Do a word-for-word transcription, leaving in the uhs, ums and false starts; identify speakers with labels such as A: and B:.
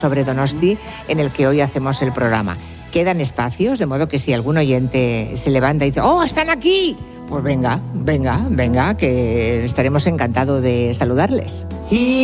A: sobre Donosti, en el que hoy hacemos el programa. Quedan espacios, de modo que si algún oyente se levanta y dice ¡oh, están aquí! Pues venga, venga, venga, que estaremos encantados de saludarles.